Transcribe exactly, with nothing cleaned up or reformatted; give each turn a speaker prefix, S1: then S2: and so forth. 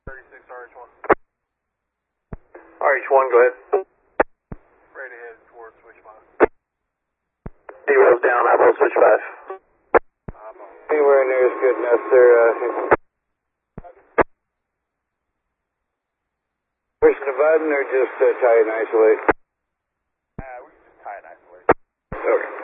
S1: thirty-six R H one.
S2: R H one, go ahead.
S1: Ready to head towards switch five.
S2: Zero's down, eyeball switch five.
S3: Anywhere in there is good enough, sir. Uh, pushing the button or just uh, tie and isolate?
S1: Uh, we can just tie and isolate.
S3: Okay.